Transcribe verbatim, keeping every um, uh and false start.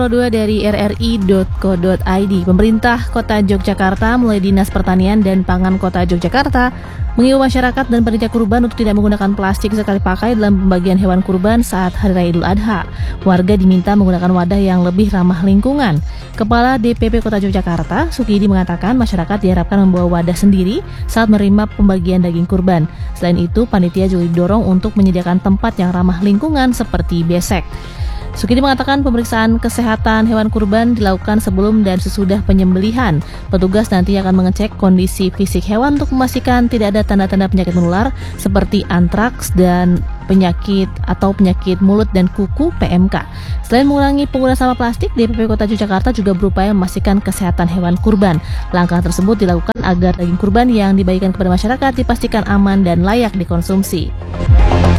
dua dari r r i titik co titik i d. Pemerintah Kota Yogyakarta melalui Dinas Pertanian dan Pangan Kota Yogyakarta mengimbau masyarakat dan panitia kurban untuk tidak menggunakan plastik sekali pakai dalam pembagian hewan kurban saat Hari Raya Idul Adha. Warga diminta menggunakan wadah yang lebih ramah lingkungan. Kepala D P P Kota Yogyakarta, Sukidi, mengatakan masyarakat diharapkan membawa wadah sendiri saat menerima pembagian daging kurban. Selain itu, panitia juga didorong untuk menyediakan tempat yang ramah lingkungan seperti besek. Sukidi mengatakan pemeriksaan kesehatan hewan kurban dilakukan sebelum dan sesudah penyembelihan. Petugas nanti akan mengecek kondisi fisik hewan untuk memastikan tidak ada tanda-tanda penyakit menular seperti antraks dan penyakit atau penyakit mulut dan kuku P M K. Selain mengurangi penggunaan sampah plastik, D P P Kota Yogyakarta juga berupaya memastikan kesehatan hewan kurban. Langkah tersebut dilakukan agar daging kurban yang dibagikan kepada masyarakat dipastikan aman dan layak dikonsumsi.